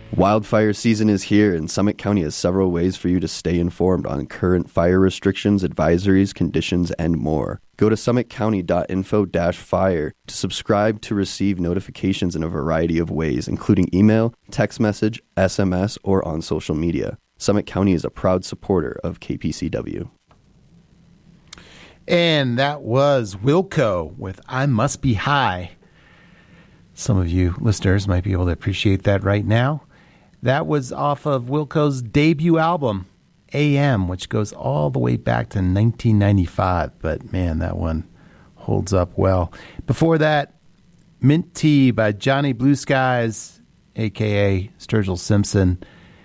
Wildfire season is here, and Summit County has several ways for you to stay informed on current fire restrictions, advisories, conditions, and more. Go to summitcounty.info-fire to subscribe to receive notifications in a variety of ways, including email, text message, SMS, or on social media. Summit County is a proud supporter of KPCW. And that was Wilco with I Must Be High. Some of you listeners might be able to appreciate that right now. That was off of Wilco's debut album, AM, which goes all the way back to 1995. But, man, that one holds up well. Before that, Mint Tea by Johnny Blue Skies, a.k.a. Sturgill Simpson.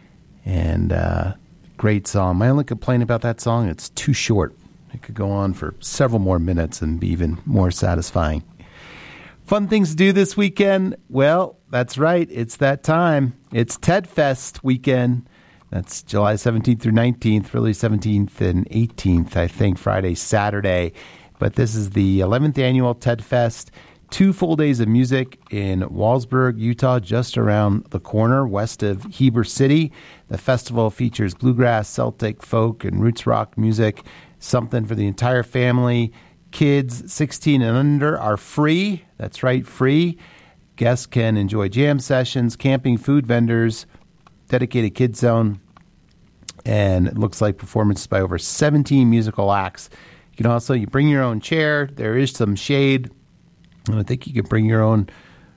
And great song. My only complaint about that song, it's too short. It could go on for several more minutes and be even more satisfying. Fun things to do this weekend? Well, that's right. It's that time. It's TED Fest weekend. That's July 17th through 19th, really 17th and 18th, I think, Friday, Saturday. But this is the 11th annual TED Fest. 2 full days of music in Walsburg, Utah, just around the corner west of Heber City. The festival features bluegrass, Celtic, folk, and roots rock music, something for the entire family. Kids 16 and under are free. That's right, free. Guests can enjoy jam sessions, camping, food vendors, dedicated kids zone, and it looks like performances by over 17 musical acts. You can also bring your own chair. There is some shade. And I think you can bring your own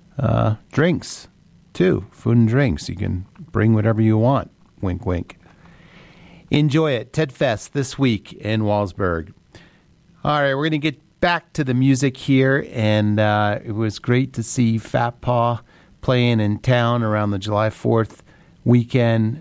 drinks, too, food and drinks. You can bring whatever you want. Wink, wink. Enjoy it. TED Fest this week in Walsburg. All right, we're going to get back to the music here, and it was great to see Fat Paw playing in town around the July 4th weekend.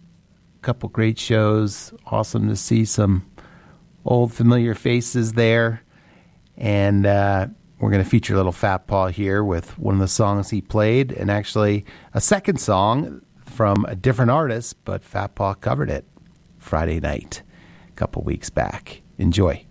A couple great shows. Awesome to see some old familiar faces there. And we're going to feature little Fat Paw here with one of the songs he played, and actually a second song from a different artist, but Fat Paw covered it Friday night a couple weeks back. Enjoy.